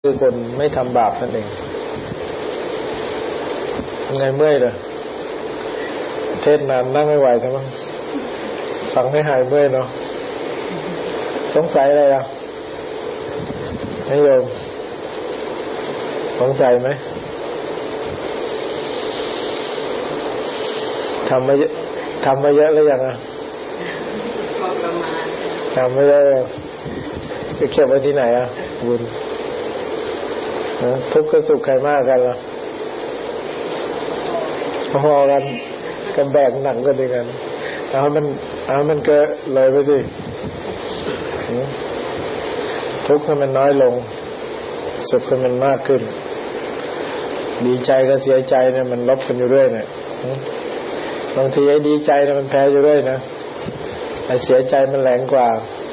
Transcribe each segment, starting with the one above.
คือคนไม่ทำบาปนั่นเองไงเมื่อยเลยเทศนานนั่งไม่ไหวใช่ไหมฟังไม่หายเมื่อยเนาะสงสัยอะไรอ่ะให้โยมสงสัยไหมทำมาเยอะแล้วยังอ่ะทำไม่ได้ไปเก็บไว้ที่ไหนอ่ะบุญทุกข์กับสุขใครมากกันล่ะพอกันกับแบกหนักกันด้วยกันเอามันเกิดเลยไปสิทุกข์ให้มันน้อยลงสุขให้มันมากขึ้นดีใจกับเสียใจเนี่ยมันลบกันอยู่เรื่อยเนี่ยบางทีไอ้ดีใจเนี่ยมันแพ้อยู่เรื่อยนะไอ้เสียใจมันแรงกว่า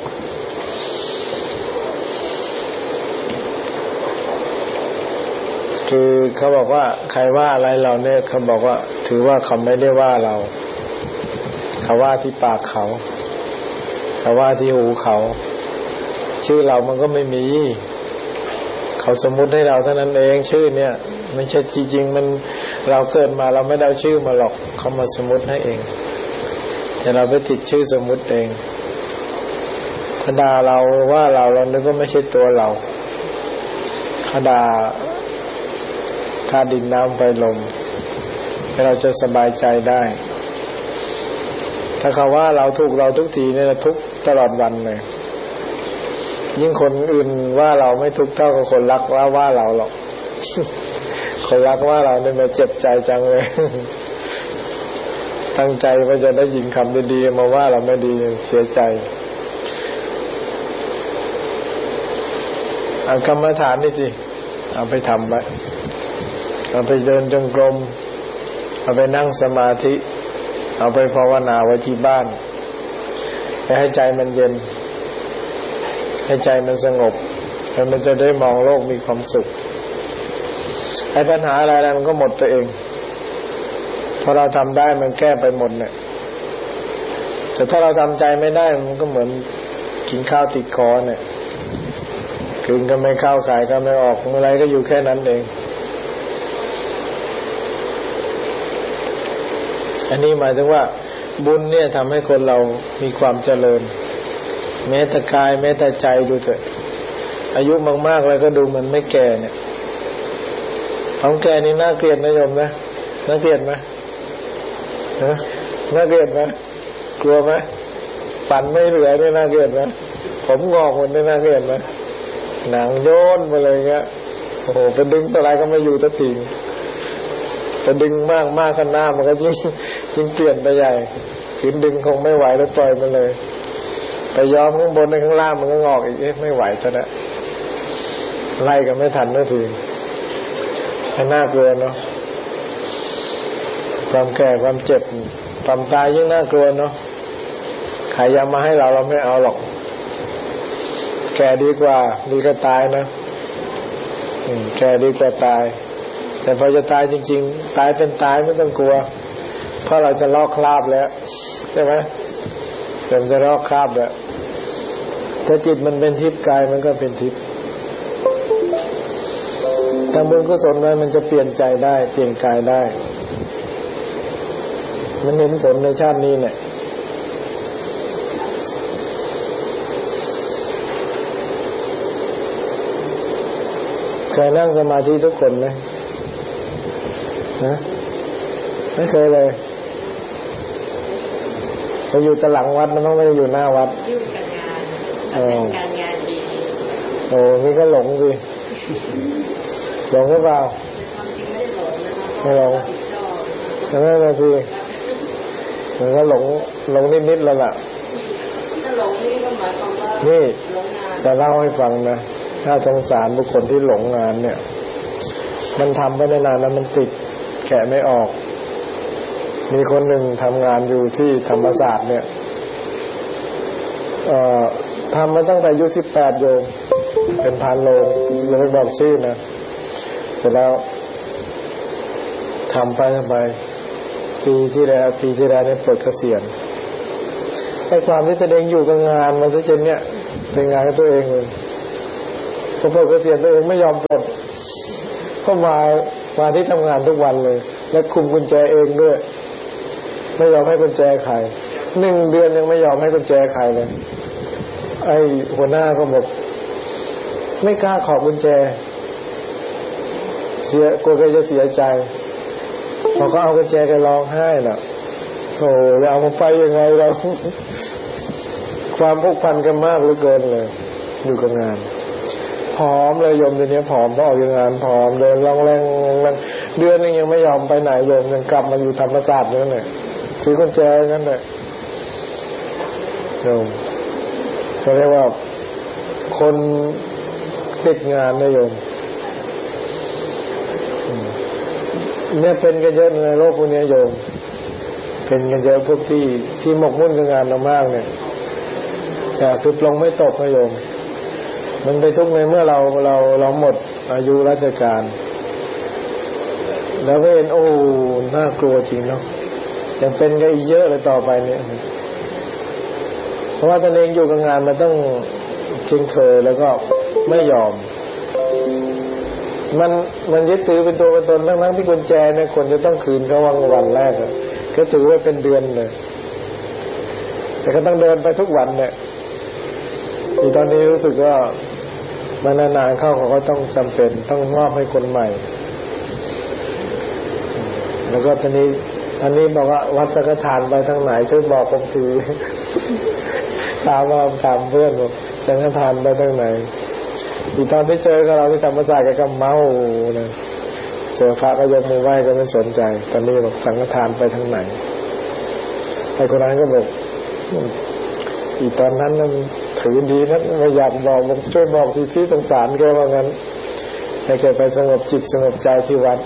คือเขาบอกว่าใครว่าอะไรเราเนี่ยเขาบอกว่าถือว่าเขาไม่ได้ว่าเราเขาว่าที่ปากเขาว่าที่หูเขาชื่อเรามันก็ไม่มีเขาสมมุติให้เราเท่านั้นเองชื่อเนี่ยไม่ใช่จริงๆมันเราเกิดมาเราไม่ได้เอาชื่อมาหรอกเขามาสมมุติให้เองแต่เราไปติดชื่อสมมุติเองถ้าด่าเราว่าเรานึกว่าไม่ใช่ตัวเราถ้าด่าธาตุดินน้ำไฟลมให้เราจะสบายใจได้ถ้าเขาว่าเราถูกเราทุกทีเนี่ยทุกตลอดวันเลยยิ่งคนอื่นว่าเราไม่ทุกเท่ากับคนรักว่าเราหรอก คนรักว่าเราเนี่ยมันเจ็บใจจังเลยตั้งใจว่าจะได้ยินคำดีๆมาว่าเราไม่ดีเสียใจเอากรรมฐานนี่สิเอาไปทำไว้เอาไปเดินจงกรมเอาไปนั่งสมาธิเอาไปภาวนาไว้ที่บ้านให้ใจมันเย็นให้ใจมันสงบแล้วมันจะได้มองโลกมีความสุขไอ้ปัญหาอะไรๆมันก็หมดตัวเองพอเราทำได้มันแก้ไปหมดเนี่ยแต่ถ้าเราทำใจไม่ได้มันก็เหมือนกินข้าวติดคอเนี่ยกินก็ไม่เข้าขายก็ไม่ออกเมื่อไรก็อยู่แค่นั้นเองอันนี้หมายถึงว่าบุญเนี่ยทำให้คนเรามีความเจริญแม้แต่กายแม้แต่ใจดูเถอะอายุมากๆแล้วก็ดูมันไม่แก่เนี่ยของแก่นี่น่าเกลียดนะโยมนะน่าเกลียดไหมน่าเกลียดไหมกลัวไหมฟันไม่เหลือนี่น่าเกลียดไหมผมงอกหมดนี่น่าเกลียดไหมหนังโยนไปเลยเงี้ยโอ้โหไปดึงตัวอะไรก็ไม่อยู่สักทีจะดึงมากข้างหน้ามันก็ยิ่งเปลี่ยนไปใหญ่ขืนดึงคงไม่ไหวแล้วปล่อยมันเลยไปย้อมข้างบนในข้างล่างมันก็งอกอีกไม่ไหวซะแล้วไล่กันไม่ทันนาทีน่ากลัวเนาะความแก่ความเจ็บความตายยิ่งน่ากลัวเนาะใครย้ำมาให้เราไม่เอาหรอกแก่ดีกว่าดีก็ตายนะแก่ดีกว่าตายแต่พอจะตายจริงๆตายเป็นตายไม่ต้องกลัวเพราะเราจะลอกคราบแล้วใช่ไหมเราจะลอกคราบแล้วถ้าจิตมันเป็นทิพย์กายมันก็เป็นทิพย์ทำบุญกุศลไว้มันจะเปลี่ยนใจได้เปลี่ยนกายได้มันเห็นผลในชาตินี้เนี่ยเคยนั่งสมาธิทุกคนไหมนะไม่เคยเลยไปอยู่แต่หลังวัดมันต้องไม่อยู่หน้าวัดยุ่งกับงานการงานดีโอ้นี่ก็หลงสิหลงหรือเปล่าไม่หลงแต่ไม่บางทีมันก็หลงนิดๆแล้วล่ะนี่จะเล่าให้ฟังนะถ้าสงสารบุคคลที่หลงงานเนี่ยมันทำไปนานแล้วมันติดแกะไม่ออกมีคนหนึ่งทำงานอยู่ที่ธรรมศาสตร์เนี่ยทำมาตั้งแต่อายุ18โยมเป็นพานโรงยังไม่บอกชื่อนะเสร็จแล้วทำไปปีที่แล้วเนี่ยปลดเกษียณไอ้ความที่ตัวเองอยู่กับงานมันซะจนเนี่ยเป็นงานของตัวเองเลย โอ้ปลดเกษียณตัวเองไม่ยอมปลดก็มาที่ทำงานทุกวันเลยและคุมกุญแจเองด้วยไม่ยอมให้กุญแจใคร1 เดือนยังไม่ยอมให้กุญแจใครเลยไอ้หัวหน้าก็บอกไม่กล้าขอกุญแจกลัวแกจะเสียใจพอเขาเอากุญแจแกร้องไห้น่ะโธ่จะเอามาไปยังไงเราความผูกพันกันมากเหลือเกินเลยอยู่กับงานผอมเลยโยมเดี๋ยวนี้ผอมเพราะออกจากงานผอมเดินล่องแรงเดือนนึงยังไม่ยอมไปไหนโยมยังกลับมาอยู่ธรรมศาสตร์นั่นแหละซื้อกุญแจนั่นแหละโยมเขาเรียกว่าคนติดงานนะโยมเนี่ยเป็นกันเยอะในโลกพวกนี้โยมเป็นกันเยอะพวกที่หมกมุ่นกับงานเรามากเนี่ยแต่คือปลงไม่ตกนะโยมมันไปทุกข์ในเมื่อเราหมดอายุราชการแล้วก็เห็นโอ้น่ากลัวจริงเนาะยังเป็นกันอีกเยอะเลยต่อไปเนี่ยเพราะว่าตนเองอยู่กับงานมันต้องเก่งเคยแล้วก็ไม่ยอมมันยึดถือเป็นตัวเป็นตนทั้งที่กุญแจเนี่ยคนจะต้องคืนเขาวันแรกก็ถือว่าเป็นเดือนเลยแต่ก็ต้องเดินไปทุกวันเนี่ยตอนนี้รู้สึกว่ามันนานๆเข้าเขาก็ต้องจำเป็นต้องมอบให้คนใหม่แล้วก็ตอนนี้บอกว่าวัดสังฆทานไปทางไหนช่วยบอกผมทีถามเพื่อนบอกสังฆทานไปทางไหนตอนที่เจอกับเราที่ธรรมศาสตร์ก็เมาเลยเจอพระก็ยกมือไหว้ก็ไม่สนใจตอนนี้บอกสังฆทานไปทางไหนไอ้คนนั้นก็บอกตอนนั้นมันถือดีนะไม่อยากบอกช่วยบอกที่สงสารแกว่างั้นให้แกไปสงบจิตสงบใจที่วัด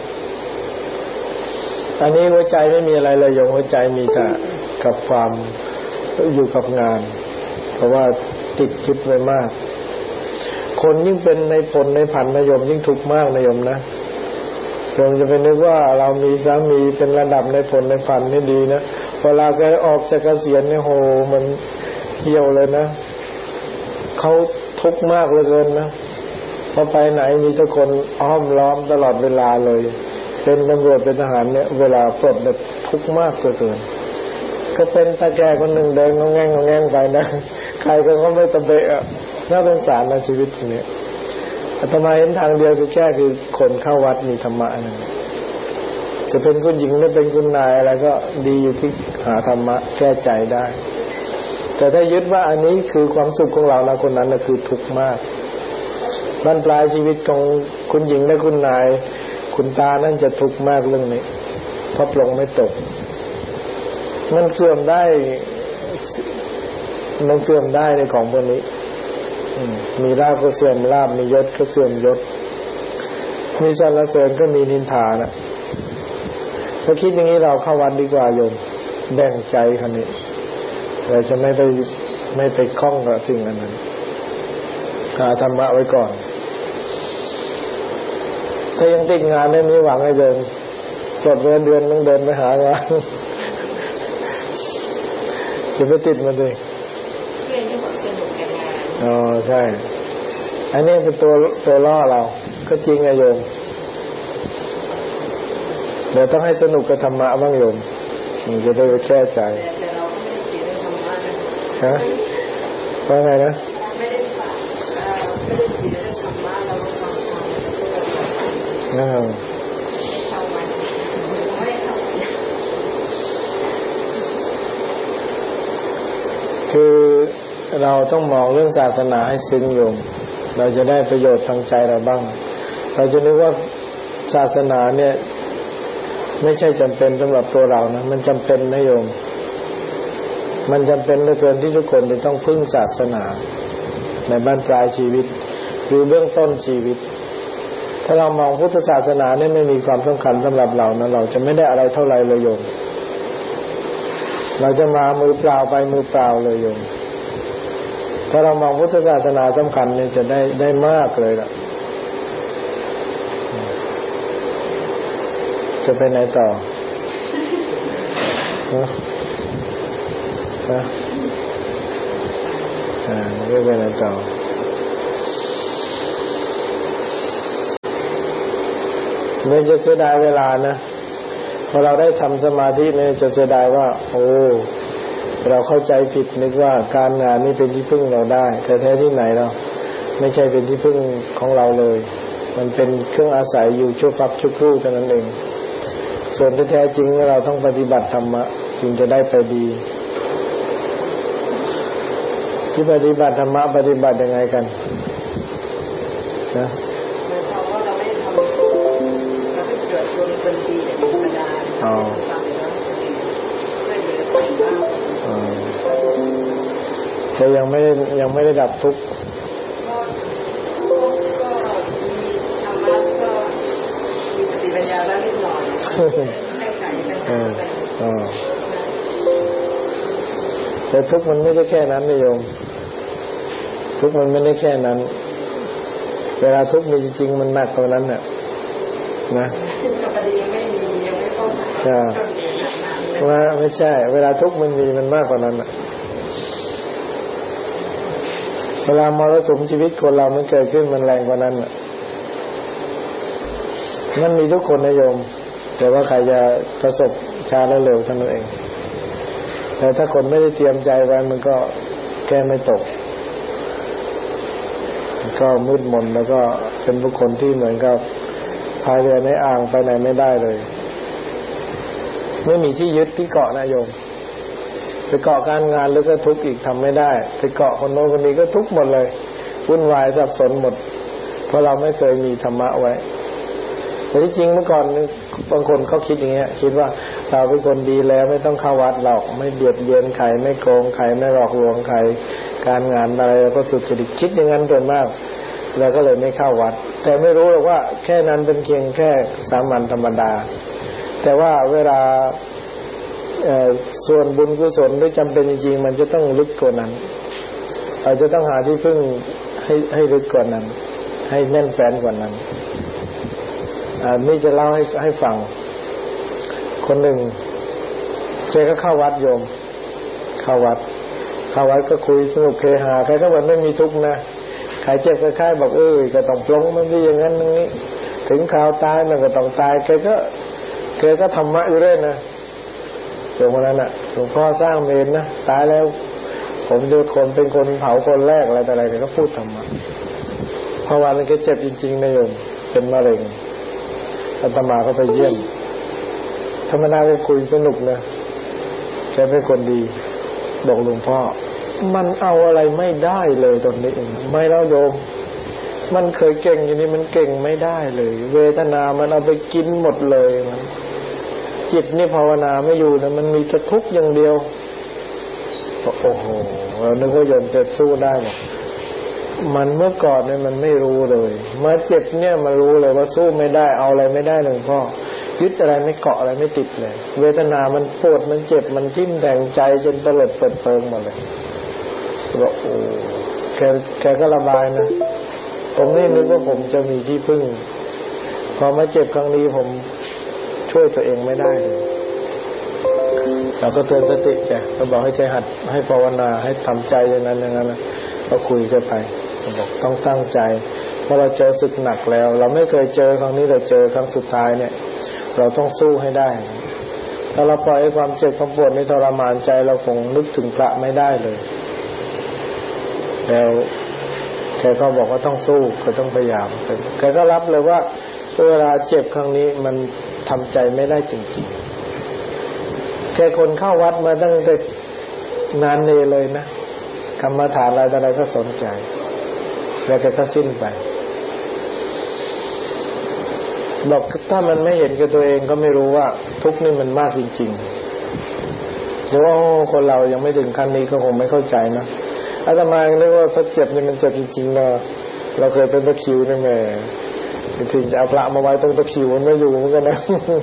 อันนี้หัวใจไม่มีอะไรเลยโยมหัวใจมีแต่กับความอยู่กับงานเพราะว่าติดคิดไว้มากคนยิ่งเป็นในผลในผันนโยมยิ่งทุกข์มากนโยมนะโยมจะไปนึกว่าเรามีสามีเป็นระดับในผลในผันนี่ดีนะเวลาแกออกจากเกษียณเนี่ยโหมันเหี่ยวเลยนะเขาทุกข์มากเหลือเกินนะพอไปไหนมีทุกคนอ้อมล้อมตลอดเวลาเลยเป็นตำรวจเป็นทหารเนี่ยเวลาปลดแบบทุกข์มากเหลือเกินก็เป็นตาแก่คนหนึ่งเดินงงแงงไปนะใครก็ไม่ตะเบะน่าสงสารในชีวิตนี้อาตมาเห็นทางเดียวคือแก้คือคนเข้าวัดมีธรรมะนั่นจะเป็นคุณหญิงหรือเป็นคุณนายอะไรก็ดีอยู่ที่หาธรรมะแก้ใจได้แต่ถ้ายึดว่าอันนี้คือความสุขของเรานะคนนั้นน่ะคือทุกข์มากบรรปลายชีวิตของคุณหญิงและคุณนายคุณตานั่นจะทุกข์มากเรื่องนี้เพราะปลงไม่ตกมันเสื่อมได้ในของพวกนี้มีลาภก็เสื่อมลาภมียศก็เสื่อมยศมีสรรเสริญก็มีนินทานะถ้าคิดอย่างนี้เราเข้าวัดดีกว่าโยมแบ่งใจคันนี้เราจะไม่ไปคล้องกับสิ่งนั้นหาธรรมะไว้ก่อนถ้ายังติดงานไม่มีหวังให้เดินจดเดือนต้องเดินไปหางานจะไปติดมันเลยอ๋อใช่อันนี้เป็นตัวล่อเราก็จริงไงโยมเดี๋ยวต้องให้สนุกกับธรรมะบ้างโยมจะได้แก้ใจฮะว่าไงนะคือเราต้องมองเรื่องศาสนาให้ซึ้งโยมเราจะได้ประโยชน์ทางใจเราบ้างเราจะนึกว่าศาสนาเนี่ยไม่ใช่จำเป็นสำหรับตัวเรานะมันจำเป็นนะโยมมันจำเป็นเหลือเกินที่ทุกคนจะต้องพึ่งศาสนาในบ้านปลายชีวิตหรือเบื้องต้นชีวิตถ้าเรามองพุทธศาสนาเนี่ยไม่มีความสำคัญสำหรับเรานะเราจะไม่ได้อะไรเท่าไรเลยโยมเราจะมามือเปล่าไปมือเปล่าเลยโยมถ้าเรามองพุทธศาสนาสำคัญเนี่ยจะได้มากเลยล่ะจะไปไหนต่อไม่ไปไหนต่อไม่จะเสียดายเวลานะพอเราได้ทำสมาธิเนี่ยจะเสียดายว่าโอ้เราเข้าใจผิดนึกว่าการงานนี่เป็นที่พึ่งเราได้แต่แท้ที่ไหนเราไม่ใช่เป็นที่พึ่งของเราเลยมันเป็นเครื่องอาศัยอยู่ชั่วพักชั่วครู่เท่านั้นเองส่วนที่แท้จริงเราต้องปฏิบัติธรรมะจึงจะได้ไปดีที่ปฏิบัติธรรมะปฏิบัติยังไงกันนะเพราะว่าเราไม่ได้ทำเราไม่เกิดคนดีแต่ธรรมดาแต่ยังไม่ได้ดับทุกข์ก็มีธรรมะก็มีสติปัญญาบ้างนิดหน่อยให้ไขปัญหาแต่ทุกข์มันไม่ได้แค่นั้นนะโยมทุกข์มันไม่ได้แค่นั้นเวลาทุกข์มีจริงๆมันมากกว่านั้นน่ะนะว่าไม่ใช่เวลาทุกข์มันมีมันมากกว่านั้นน่ะเวลามรสุมชีวิตคนเรามันเกิดขึ้นมันแรงกว่านั้นน่ะมันมีทุกคนนะโยมแต่ว่าใครจะประสบช้าและเร็วเท่านั้นเองแต่ถ้าคนไม่ได้เตรียมใจไว้มันก็แก้ไม่ตกก็มืดมนแล้วก็เป็นบุคคลที่เหมือนกับพายเรือในอ่างไปไหนไม่ได้เลยไม่มีที่ยึดที่เกาะนะโยมไปเกาะการงานแล้วก็ทุกข์อีกทำไม่ได้ไปเกาะคนโน้นคนนี้ก็ทุกข์หมดเลยวุ่นวายสับสนหมดเพราะเราไม่เคยมีธรรมะไว้แต่ที่จริงเมื่อก่อนบางคนเขาคิดอย่างเงี้ยคิดว่าเราเป็นคนดีแล้วไม่ต้องเข้าวัดหรอกไม่เบียดเบียนใครไม่โกงใครไม่หลอกลวงใครการงานอะไรก็สุจริตคิดอย่างนั้นส่วนมากเราก็เลยไม่เข้าวัดแต่ไม่รู้หรอกว่าแค่นั้นเป็นเพียงแค่สามัญธรรมดาแต่ว่าเวลาส่วนบุญกุศลที่จำเป็นจริงๆมันจะต้องลึกกว่านั้นเราจะต้องหาที่พึ่งให้ลึกกว่านั้นให้แน่นแฟ้นกว่านั้นนี่จะเล่าให้ฟังคนหนึ่งแกก็เข้าวัดโยมเข้าวัดก็คุยสนุกเฮฮาใครก็บอกไม่มีทุกข์นะใครเจ็บคล้ายๆบอกก็ต้องปลงมันดีอย่างนั้นอย่างนี้ถึงคราวตายมันก็ต้องตายแกก็ธรรมะอยู่เรื่อยนะตรงนั้นน่ะหลวงพ่อสร้างเมรุนะตายแล้วผมจะเป็นคนเผาคนแรกอะไรแต่อะไรก็พูดธรรมะพอวันนั้นแกเจ็บจริงๆนะโยมเป็นมะเร็งอาตมาก็ไปเยี่ยมธรรมดาไปคุยสนุกนะแกเป็นคนดีบอกหลวงพ่อมันเอาอะไรไม่ได้เลยตอนนี้ไม่แล้วโยมมันเคยเก่งอย่างนี้มันเก่งไม่ได้เลยเวทนามันเอาไปกินหมดเลยมันจิตนี่ภาวนาไม่อยู่นะมันมีแต่ทุกข์อย่างเดียวโอ้โหเรานึกว่าโยมจะสู้ได้หรอมันเมื่อก่อนเนี่ยมันไม่รู้เลยมาเจ็บเนี่ยมันรู้เลยว่าสู้ไม่ได้เอาอะไรไม่ได้หลวงพ่อยึดอะไรไม่เกาะอะไรไม่ติดเลยเวทนามันปวดมันเจ็บมันทิ่มแทงใจจนตลบเปิดเปิงหมดเลยบอกโอ้แกก็ระบายนะผมนี่นึกว่าผมจะมีที่พึ่งพอมาเจ็บครั้งนี้ผมช่วยตัวเองไม่ได้เลยเราก็เตือนสติแกก็บอกให้ใจหัดให้ภาวนาให้ทำใจอย่างนั้นอย่างนั้นนะก็คุยกันไปบอกต้องตั้งใจเพราะเราเจอศึกหนักแล้วเราไม่เคยเจอครั้งนี้เราเจอครั้งสุดท้ายเนี่ยเราต้องสู้ให้ได้ถ้าเราปล่อยให้ความเจ็บความปวดนี้ทรมานใจเราคงนึกถึงพระไม่ได้เลยแล้วแกก็บอกว่าต้องสู้ก็ต้องพยายามแกก็รับเลยว่าเวลาเจ็บครั้งนี้มันทำใจไม่ได้จริงๆแกคนเข้าวัดมาตั้งแต่นานเลยนะกรรมฐานอะไรก็สนใจแล้วแกก็สิ้นไปบอกถ้ามันไม่เห็นกับตัวเองก็ไม่รู้ว่าทุกข์นี่มันมากจริงๆหรือว่าคนเรายังไม่ถึงขั้นนี้ก็คงไม่เข้าใจนะอาตมาเรียกว่าถ้าเจ็บนี่มันเจ็บจริงๆเราเคยเป็นตะคริวนี่แม่ถึงจะเอาพระมาไว้ตรงตะคริวมันไม่อยู่เหมือนกันนะ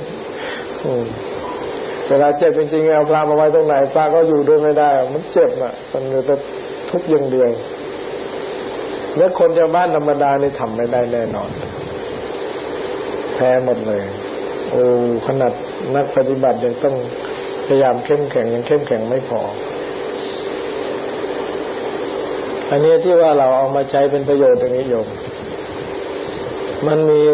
เวลาเจ็บจริงๆเอาพระมาไว้ตรงไหนพระก็อยู่ด้วยไม่ได้มันเจ็บอ่ะมันจะทุกข์อย่างเดียวแล้วคนชาวบ้านธรรมดานี่ทำไม่ได้แน่นอนแพ้หมดเลยโอ้ขนาดนักปฏิบัติยังต้องพยายามเข้มแข็งยังเข้มแข็งไม่พออันนี้ที่ว่าเราเอามาใช้เป็นประโยชน์อย่างนี้โยมมันมี